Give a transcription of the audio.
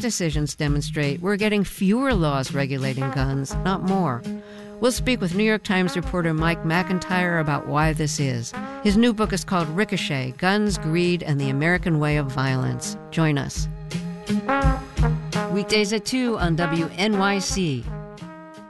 decisions demonstrate we're getting fewer laws regulating guns, not more. We'll speak with New York Times reporter Mike McIntyre about why this is. His new book is called Ricochet: Guns, Greed, and the American Way of Violence. Join us. Weekdays at 2 on WNYC.